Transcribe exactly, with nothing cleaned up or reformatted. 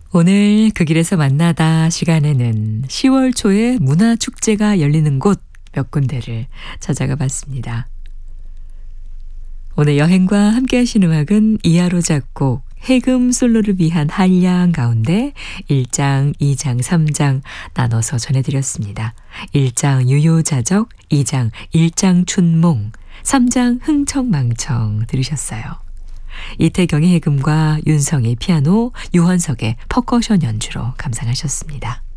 오늘 그 길에서 만나다 시간에는 시월 초에 문화축제가 열리는 곳 몇 군데를 찾아가 봤습니다. 오늘 여행과 함께 하신 음악은 이하로 작곡 해금 솔로를 위한 한량 가운데 일 장, 이 장, 삼 장 나눠서 전해드렸습니다. 일 장 유효자적, 이 장 일장춘몽, 삼 장 흥청망청 들으셨어요. 이태경의 해금과 윤성의 피아노, 유헌석의 퍼커션 연주로 감상하셨습니다.